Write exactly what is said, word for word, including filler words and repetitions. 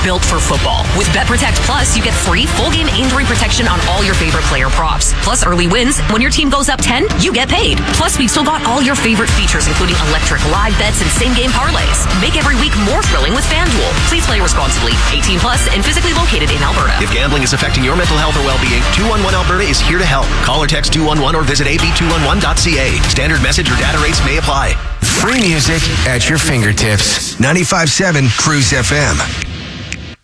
built for football. With BetProtect Plus, you get free full-game injury protection on all your favorite player props. Plus early wins. When your team goes up ten, you get paid. Plus, we've still got all your favorite features, including electric live bets and same-game parlays. Make every week more thrilling with FanDuel. Please play responsibly. eighteen plus and physically located in Alberta. If gambling is affecting your mental health or well-being, two one one Alberta is here to help. Call or text two one one or visit a b two one one dot c a. Standard message or data rates may apply. Free music at your fingertips. ninety-five point seven Cruise F M.